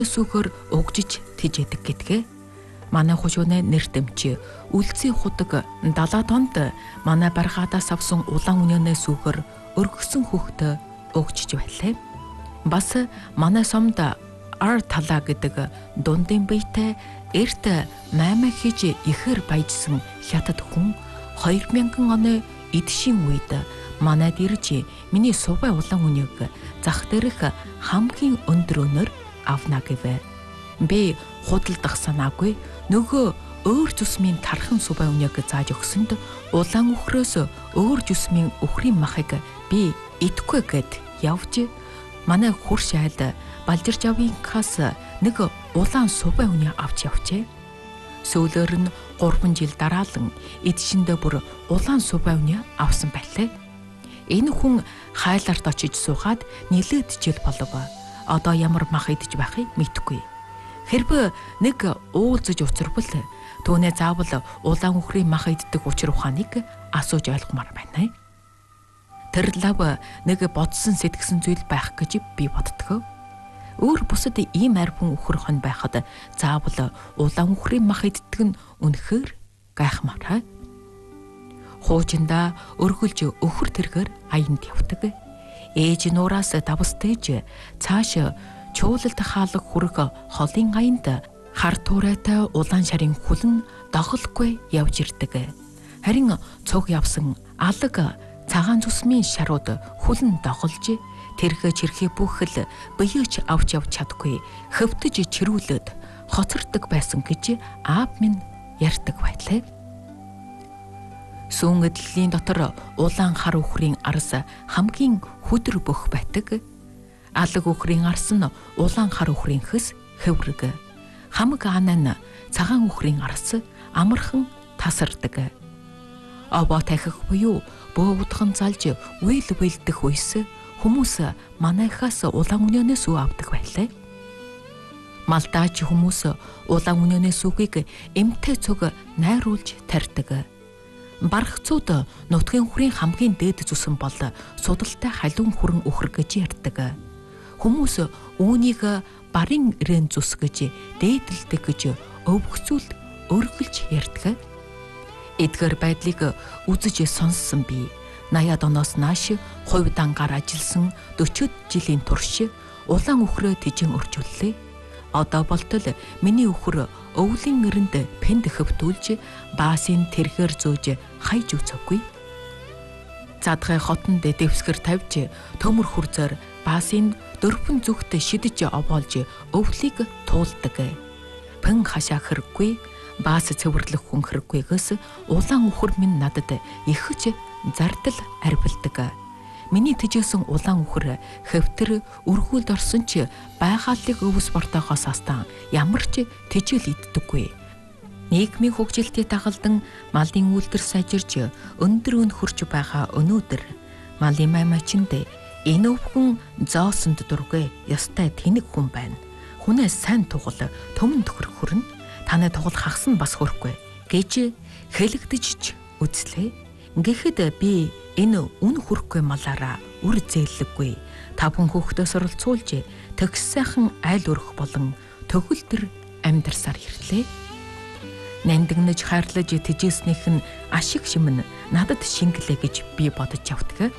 сүгөр угжиж тижээдэг гэдгээ. Манай хушууны нэр дэмчи үлцийн худаг 70 тонд манай баргаадаас авсан улаан үнэнээ сүгөр өргөсөн хөхтө угжиж байлаа. Бас манай сомд ар талаа гэдэг дундын биетэй эрт маймаа хийж ихээр баяжсан хятад хүн 2000 оны эдшийн үед манайд ирж миний сувай улаан үнийг зах дээрх хамгийн өндөр өнөр авна гэвэ. Би худалдах санаагүй нөгөө өөр зүсмийн тархан сувай үнийг зааж өгсөнд улаан үхрөөс өөр зүсмийн үхрийн махыг би идэхгүй гэд явж манай хурш айл балжирч авынхаас нэг улаан сувай үнийг авч явжээ. Сүүлээр нь 3 жил дараалан эдшиндээ бүр улаан сувай үнийг авсан байлээ. Энэ хүн хайларт очиж суугаад нэлээд жил болов. Одоо ямар мах идэж байхыг мэдэхгүй. Хэрвээ нэг уулзаж уцарбал түүнээ заавал улаан үхрийн мах иддэг учир ухааныг асууж ойлгомоор байна. Тэр лав нэг бодсон сэтгсэн зүйл байх гэж би боддог. Өөр бусад ийм арбан үхэр хон байхад заавал улаан үхрийн мах иддэг нь үнэхээр гайхмаар. Хуучиндаа өргөлж өхөр тэргээр аянд явдаг. Ээж нуураас давстэж цааш чуулалд хаалга хүрэх холын аянд хар туурайтай улаан шарын хүлэн доголгүй явж ирдэг. Харин цуг явсан алга цагаан зүсмийн шарууд хүлэн доголж тэрхэ чирхий бүхэл биеч авч явж чадгүй хөвтөж чирүүлээд хоцордог байсан гэж аав минь ярьдаг байлаа. Сүүн эдлэлийн дотор улаан хар үхрийн арс хамгийн хүдэр бөх байдаг. Алга үхрийн арс нь улаан хар үхрийнхээс хэврэг. Хамаг анаа цагаан үхрийн арс амархан тасардаг. Овоо тахих буюу бөө удхан залж үйл бэлдэх үес хүмүүс манайхаас улаан үнэнээс үе авдаг байлаа. Малдаач хүмүүс улаан үнэнээс үгийг эмтэй цуг найруулж тарьдаг. Бархцууд нутгийн хүрийн хамгийн дээд зүсэн бол судалтай халуун хүрэн үхэр гэж ярьдаг. Хүмүүс үүнийг барын ирээн зүс гэж дээдэлдэг гэж өвгцүүлд өргөлж ярьдаг. Эдгээр байдлыг үзэж сонссон би 80-ад оноос нааш хувь дангаар ажилласан 40 жилийн турш улаан үхрээ тижин өржүүллээ. Одоо болтол миний үхэр өвлийн эрэнд пэнд хөвтүүлж баасын тэрхээр зөөж хайж үцэггүй. Задгай хотонд дэвсгэр тавьж төмөр хүрзээр баасын дөрвөн зүгт шидэж овоолж өвлийг туулдаг. Пэн хашаа хэрэггүй, баас цэвэрлэх хүн хэрэггүйгээс улаан үхэр минь надад ихэж зардал арбилдаг. Миний тижээсэн улаан үхэр хэвтэр өргүүлд орсон ч байгааллыг өвс бортоогоос астан ямар ч тижэл иддэггүй. Нийгмийн хөгжилтийг дагалдан малын үйлдвэр сайжирч өндөр өнхөрч байгаа өнөөдөр малын маймаачинд энэ өвгөн зоосонд дургүй ёстой тэнэг хүн байна. Хүнээс сайн тугал төмөн төхөрөх хүрнэ. Таны тугал хагас нь бас хөрөхгүй гэж хэлэгдэж үзлээ. Гэхдээ би энэ үн хүрхгүй малаараа үр зээллэггүй. Тавхан хүүхдөөс оролцуулж төгс сайхан айл өрөх болон төгөлдөр амьдарсаар ирлээ. Нандинаж хайрлаж тижээснийх нь ашиг шимэн надад шингэлээ гэж би бодож явдаг.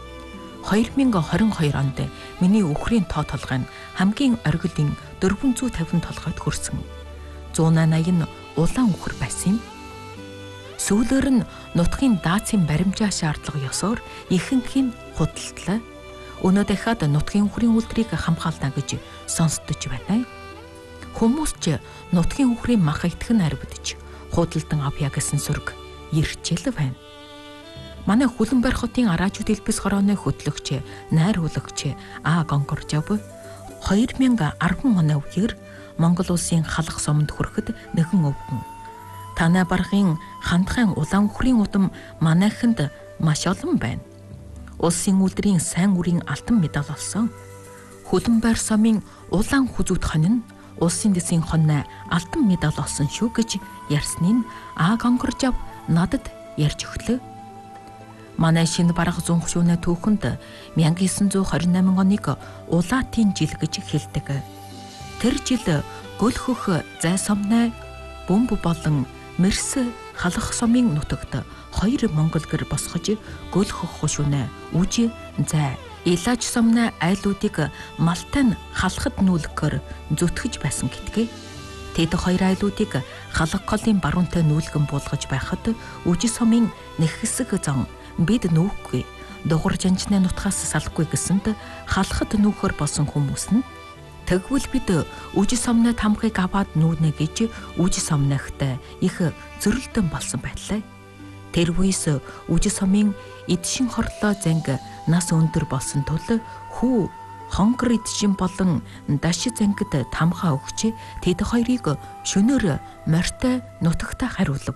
2022 онд миний үхрийн тоо толгой нь хамгийн оргилын 450 толгойд хүрсэн. 180 нь улаан үхэр байсан юм. Сүүлээр нь нутгийн даацын баримжаа шаардлага ёсоор ихэнх нь худалдлаа. Өнөө дахиад нутгийн үхрийн үлдрийг хамгаална гэж сонсдож байна. Хүмүүс ч нутгийн үхрийн мах идэх нь арвидж худалдан авъя гэсэн сүрг ирчээл байна. Манай Хүлэнбайр хотын Араажууд элбэс хорооны хөтлөгч, найруулагч А Гонгоржав 2010 оны үеэр Монгол улсын халах сомонд хүрэхэд нэгэн өвгөн. Танай баргын хандхайн улаан үхрийн удам манайханд маш олон байна. Улсын үлдрийн сайн үрийн алтан медаль олсон. Хүлэнбайр сомын улаан хүзүүд хонь нь улсын дэсийн хонь алтан медаль олсон шүү гэж ярьсныг А Гонгоржав надад ярьж өглөө. Манай шинэ бараг зун хөшүүнэ түүхэнд 1928 оныг улаатын жил гэж хэлдэг. Тэр жил гөлхөх зай сомнай бөмб болон мэрс халах сомын нутагт 2 монгол гэр босгож гөлхөх хушүүнэ үжи зай Илаж сомнай айлуудыг малтай нь халахад нүүлгээр зүтгэж байсан гэдгээ. Тэд 2 айлуудыг халах голын баруунтай нүүлгэн буулгаж байхад үжи сомын нэг хэсэг зон бид нүүхгүй дугур жанжны нутгаас салахгүй гэсэнд халахад нүүхөр болсон хүмүүс нь тэгвэл бид үжи сомны тамхыг аваад нүүнэ гэж үжи сомнахтай их зөрөлдөн болсон байлаа. Тэр үеэс үжи сомын эдшин хорлоо занг нас өндөр болсон тул хүү хонгор эдшин болон даш зангид тамхаа өгч тэд хоёрыг шөнөөр морьтой нутагтаа хариулв.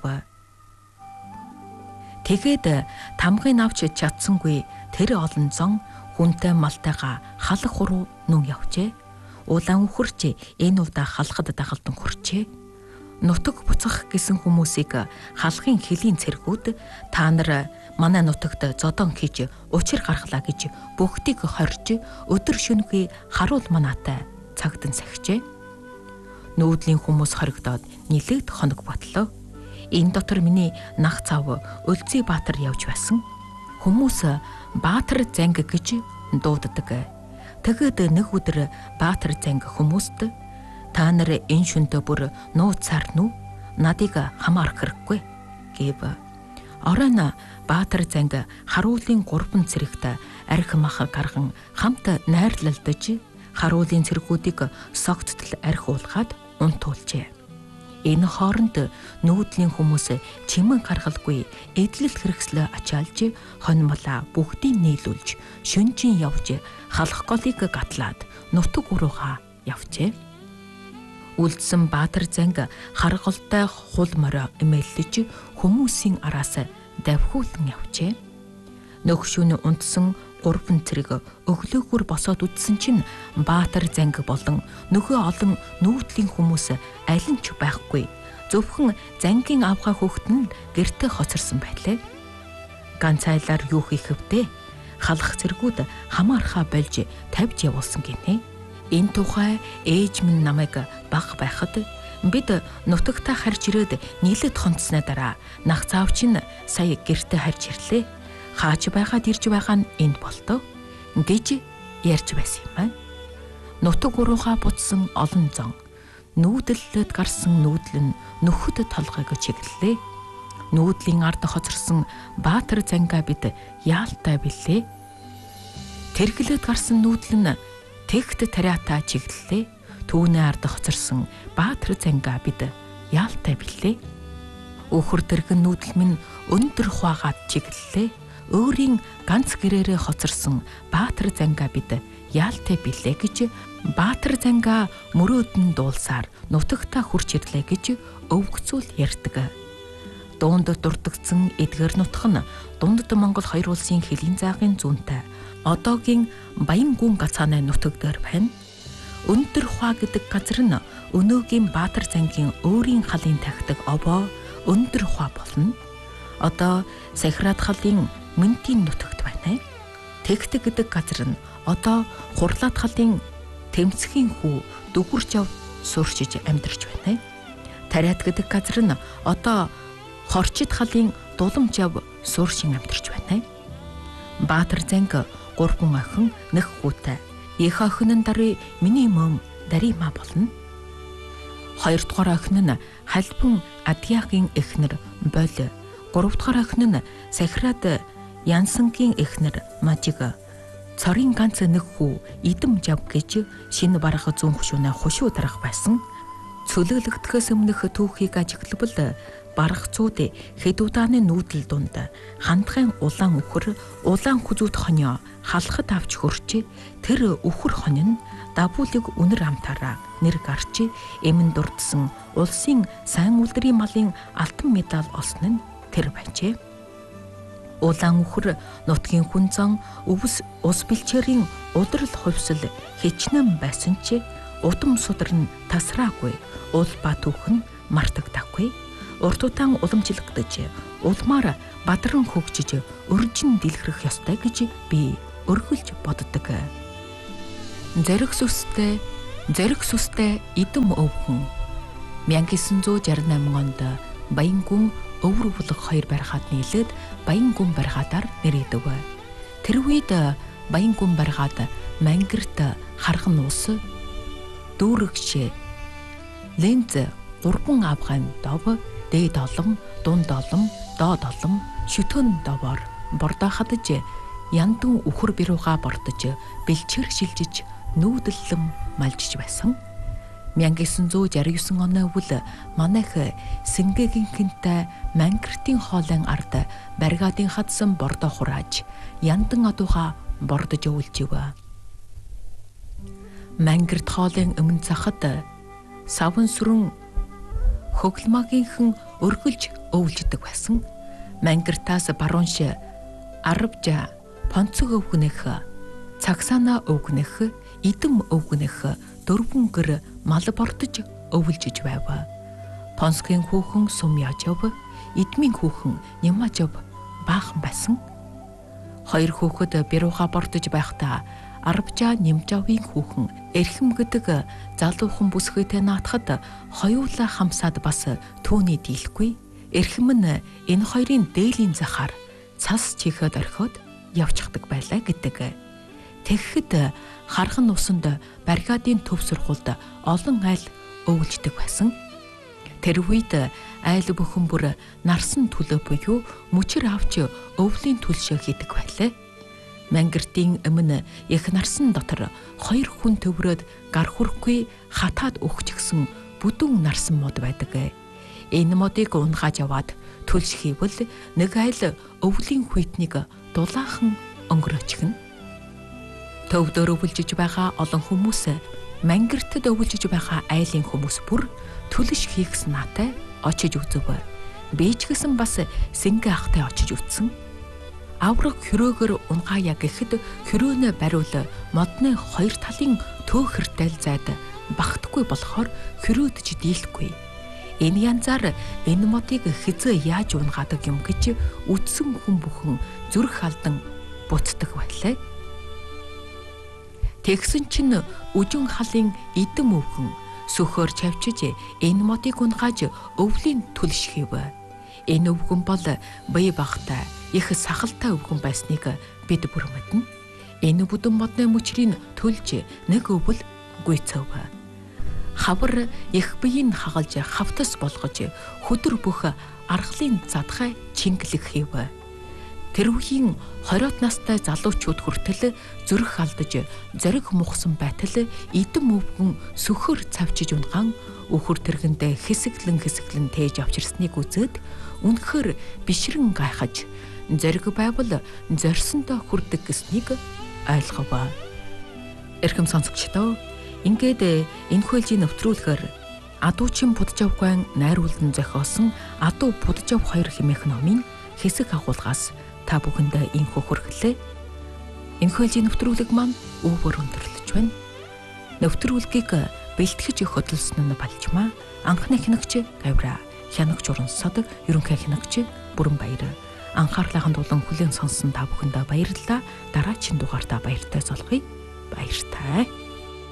Тэгээд тамгын авч чадсангүй тэр олон зон хүнтэй малтайгаа халах руу нүн явжээ. Улаан үхэрч энэ удаа халахад дагалдан хүрчээ. Нутаг буцах гэсэн хүмүүсийг халахын хөлийн цэргүүд та нар манай нутагт зодон хийж учир гаргалаа гэж бүгдийг хорж өдөр шөнөгүй харуул манаатай цагдан сахижээ. Нүүдлийн хүмүүс хоригдоод нилээд хоног бодлоо. Энэ дотор миний нах цав Өлзий Баатар явж байсан. Хүмүүс Баатар занг гэж дууддаг. Тэгэд нэг өдөр Баатар занг хүмүүст та нар энэ шөнтө бүр нууцаар нү надыг хамаарах хэрэггүй гэв. Оройн Баатар занг харуулын 3 цэрэгт архи мах гарган хамт найрлалдаж харуулын цэргүүдийг согттол архи уулгаад унтуулжээ. Энэ хооронд нүүдлийн хүмүүс чимэн гаргалгүй эдлэл хэрэгслээ ачаалж хонмолоо бүгдийг нийлүүлж шөнжин явж халах голыг гатлаад нутаг руугаа явжээ. Үлдсэн Баатар занг харгалтай хул морио эмээллэж хүмүүсийн араас давхиулан явжээ. Нөхшүүн унтсан 3 цэрэг өглөөгөр босоод үдсэн чинь Баатар занг болон нөгөө олон нүүдлийн хүмүүс аль нь ч байхгүй. Зөвхөн зангийн авхаа хөхт нь гэртээ хоцорсон байлээ. Ганц айлаар юу хийх вдэ? Халах цэргүүд хамаархаа болж тавьж явуулсан гинэ. Энэ тухай ээж минь намайг баг байхад бид нутагтаа харж ирээд нийлэд хонцсны дараа нах цаав чинь сая гэртээ харж ирлээ. Хааж байгаад ирж байгаа нь энд болтоо гэж ярьж байсан юм аа. Нутаг уруугаа буцсан олон зон нүүдлэлд гарсан нүүдэл нь нөхөд толгойг чиглэлээ. Нүүдлийн ард хоцорсон Баатар зангаа бид яалтай билээ. Тэргэлэд гарсан нүүдэл нь тэгт тариатаа чиглэлээ. Түүний ард хоцорсон Баатар зангаа бид яалтай билээ. Өөхөр тэргэн нүүдэл минь өндөр хуваагаад чиглэлээ. Өөрийн ганц гэрээрээ хоцорсон Баатар зангаа бид яалтай билээ гэж Баатар зангаа мөрөөдөн дуулсаар нутагтаа хурч ирлээ гэж өвгцүүл ярьдаг. Дуунд дурдгдсан эдгээр нутх нь дундад Монгол 2 улсын хөлийн заагийн зүүнтэй одоогийн Баян гүн гацааны нутаг дээр байна. Өндөр хуваа гэдэг газар нь өнөөгийн Баатар зангийн өөрийн халын тахдаг обоо өндөр хуваа болно. Одоо Сахираад халын Мөнтийн нутагт байна. Тэгт гэдэг газар нь одоо Хурлаад халын Тэмцхийн хүү Дүгүрч ав сууршиж амьдарч байна. Тариат гэдэг газар нь одоо Хорчид халын Дуламж ав сууршин амьдарч байна. Баатар занг 3 охин нэг хүүтэй. Их охин нь даруй миний мөн Дарима болно. 2 дугаар охин нь Халбан Адьяагийн эхнэр Бол. 3 дугаар охин нь Сахираад Янсангийн эхнэр Мажиг. Цорын ганц нэг хүү Идэм Жав гэж шинэ барах зүүн хөшөөнө хушуу дарах байсан. Цөлөөлөгдөхөөс өмнөх түүхийг ажиглавал барах цууд хэд удааны нүүдэл дунд хандхайн улаан үхэр улаан хүзүүд хоньо халахад авч хөрч тэр үхэр хонь нь дабуулыг үнэр амтаараа нэр гарч эмэн дурдсан улсын сайн үлдрийн малын алтан медаль олсон нь тэр байжээ. Улаан үхэр нутгийн хүнзан өвс ус бэлчээрийн удрал хувьсэл хичнээн байсан ч удам судар нь тасраагүй уул ба түүхэн мартагдахгүй. Урт удаан уламжлагдаж улмаар бадран хөгжиж өржин дэлгэрэх ёстой гэж би өргөлж боддог. Зориг сүстэй Зориг сүстэй эдэм өвгөн 1968 онд Баянгүн өвөр булаг 2 барихад нийлээд Баянгүн барихадаар нэрийдэв. Тэр үед Баянгүн барихад Мангэрт хархан ус дүүрэгч ленз 3 авгайн дов дээд олон, дунд олон, доод олон, шүтэн довоор бордоохадж яндан үхэр бирууга бордож бэлчээр шилжиж нүүдэллэм малжиж байсан. 1969 оны үл манайх Сингэгинхэнтэй Мангэртийн хоолын ард баригадын хадсан бордоо хурааж яндан адууга бордож өвлжив. Мангэрт хоолын өмнө цахад савн сүрэн хөглмагийнхэн өргөлж өвлждөг байсан. Мангэртаас баруунш арвж понцог өвгнэх, цагсаана өвгнэх, идэм өвгнэх 4 гэр мал бортож өвлжиж байв. Понсгийн хүүхэн Сумяжов, эдмийн хүүхэн Нямажов баахан байсан. 2 хүүхэд бирууга бортож байхдаа Арвжа Нямжавын хүүхэн Эрхэм гэдэг залуухан бүсгүйтэй наатахад хоёулаа хамсаад бас түүний дийлэхгүй. Эрхэм нь энэ хоёрын дээлийн захаар цас чихэд орхиод явчихдаг байлаа гэдэг. Тэгэхэд хархан усанд баригадын төв сургуульд олон айл өвлждөг байсан. Тэр үед айл бүхэн бүр нарсан төлөө буюу мөчөр авч өвлийн төлшөө хийдэг байлаа. Мангэртийн өмнө их нарсан дотор 2 хүн төврөөд гар хүрхгүй хатаад өгчихсэн бүдүүн нарсан мод байдаг. Энэ модыг унгааж аваад төлш хийвэл нэг айл өвлийн хүйтнийг дулаахан өнгөрөөчихнө. Төвдөр өвлжиж байгаа олон хүмүүс Мангэртэд өвлжиж байгаа айлын хүмүүс бүр төлш хийх санаатай очиж үзв. Би ч гэсэн бас Сингэ ахтай очиж үзсэн. Авраг хөрөөгөр унгаая гэхэд хөрөөнө бариул модны 2 талын төөхөртэй зайд багтахгүй болохоор хөрөөдөж дийлэхгүй. Энэ янзаар энэ модыг хизээ яаж унгаадаг юм гэж үдсэн хүн бүхэн зүрх алдан буцдаг байлаа. Тэгсэн чинь үжин халын эдэм өвгөн сөхөөр чавчиж энэ модыг унгааж өвлийн төлш хийв. Энэ өвгөн бол бие багтай их сахалтай өвгөн байсныг бид бүр мэднэ. Энэ бүдэн модны мөчрийг төлж нэг өвөл гүйцэв. Хавар их биеийг хагалж хавтас болгож хөдөр бүх аргалын задгай чингэлэг хийв. Тэр үеийн 20 настай залуучууд хүртэл зүрх алдаж зориг мухсан байтал эдэм өвгөн сөхөр цавчиж унган өхөр тэргэндээ хэсэглэн тээж авчирсныг үзээд үнэхээр бишрэн гайхаж зориг байвал зорьсондоо хүрдэг гэснийг ойлгов. Эрхэм сонсогчдоо ингээд энэ хуулийг нэвтрүүлэхээр Адуучин Пудажавгайн найруулан зохиосон Адуу Пудажав 2 хэмээх номын хэсэг агуулгаас та бүхэндээ инхүү хүргэлээ. Энэ хуулийг нэвтрүүлэг маань өвөр өндөрлөж байна. Нэвтрүүлгийг бэлтгэж хөдөлсөн нь Балжмаа, анхны хянагч Гавра, хянагч Урансад, ерөнхий хянагч Бүрэнбаяр. Анхаарлынхаа тулан хүлээн сонссон та бүхэндээ баярлалаа. Дараагийн дугаартаа баяртай солгоё. Баяртай.